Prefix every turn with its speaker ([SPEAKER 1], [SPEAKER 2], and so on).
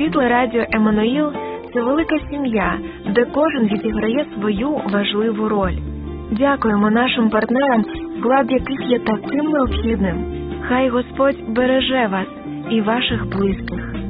[SPEAKER 1] Світле радіо «Еммануїл» – це велика сім'я, де кожен відіграє свою важливу роль. Дякуємо нашим партнерам, вклад яких є таким необхідним. Хай Господь береже вас і ваших близьких.